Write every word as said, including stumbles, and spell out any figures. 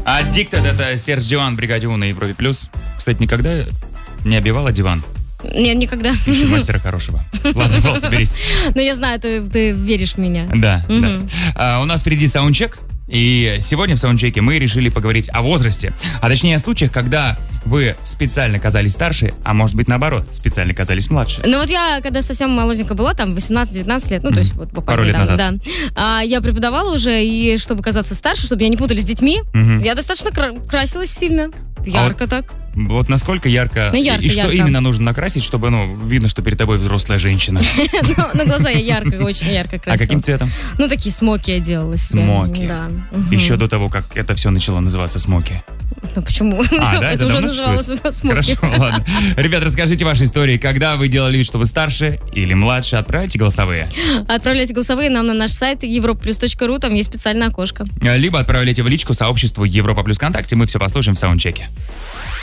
А Addicted — это Серж Диван, Бригаде У на Европе плюс. Кстати, никогда не обивала диван? Нет, никогда. Ищи мастера хорошего. Ладно, Вал, соберись. Ну, я знаю, ты, ты веришь в меня. Да, да. А, у нас впереди саундчек. И сегодня в саундчеке мы решили поговорить о возрасте. А точнее о случаях, когда вы специально казались старше, а может быть наоборот, специально казались младше. Ну вот я, когда совсем молоденькая была, там восемнадцать-девятнадцать лет, ну mm-hmm. то есть вот буквально пару лет там, назад. Да, а, я преподавала уже, и чтобы казаться старше, чтобы я не путали с детьми, mm-hmm. я достаточно кра- красилась сильно, ярко а вот, так. Вот насколько ярко, ну, ярко и, и что ярко. именно нужно накрасить, чтобы, ну, видно, что перед тобой взрослая женщина? На глаза я ярко, очень ярко красила. А каким цветом? Ну, такие смоки я делала себе. Смоки. Да. Еще до того, как это все начало называться смоки. Ну, почему? А, да, это уже называлось смоки. Хорошо, ладно. Ребят, расскажите ваши истории, когда вы делали вид, что вы старше или младше. Отправляйте голосовые. Отправляйте голосовые нам на наш сайт европа плюс точка ру, там есть специальное окошко. Либо отправляйте в личку сообществу Европа Плюс ВКонтакте, мы все послушаем в саундчеке.